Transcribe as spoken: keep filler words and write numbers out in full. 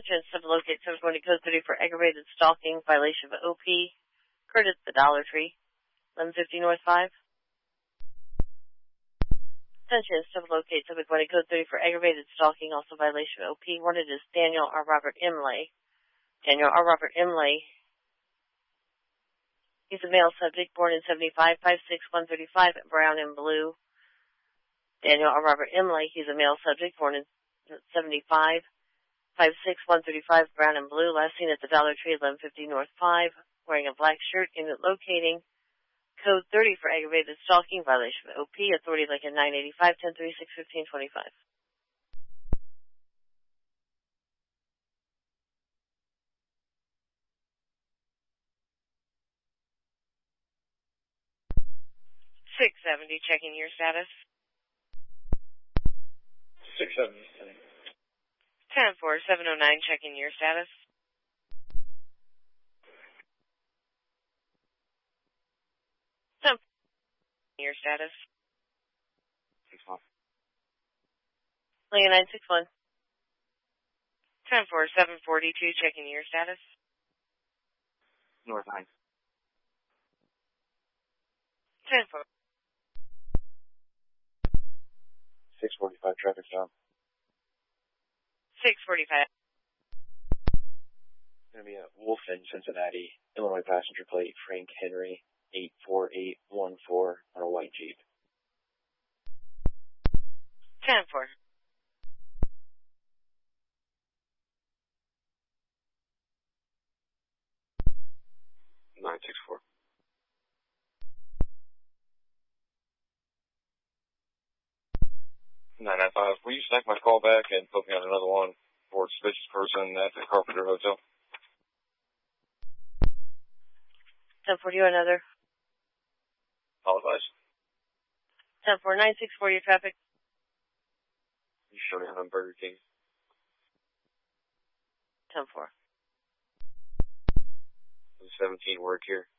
Chance to locate seven twenty code thirty for aggravated stalking, violation of O P. Curtis the Dollar Tree, eleven fifty North five. Chance to locate seven twenty code thirty for aggravated stalking, also violation of O P. Wanted is Daniel R. Robert Imlay. Daniel R. Robert Imlay. He's a male subject, born in seventy-five, five six, one thirty-five, brown and blue. Daniel R. Robert Imlay. He's a male subject, born in seventy-five, five six, one thirty-five, brown and blue. Last seen at the Dollar Tree, eleven fifty North five, wearing a black shirt. Unit locating code thirty for aggravated stalking, violation of O P. Authority like a nine eighty-five, ten thirty-six, fifteen twenty-five. six seventy, checking your status. six seventy. ten four, seven oh nine, checking your status. ten four, your status. six one. Lane nine six one. ten four, seven forty-two, checking your status. North nine. ten four. six forty-five, traffic stop. six forty-five. Going to be a Wolfen, Cincinnati, Illinois passenger plate, Frank Henry, eight four eight one four on a white Jeep. ten four. nine six four. nine nine five. Will you snag my call back and put me on another one for a suspicious person at the Carpenter Hotel? ten four, you another. Apologize. ten four, nine six four, your traffic. You showed me on Burger King. ten four. seventeen work here.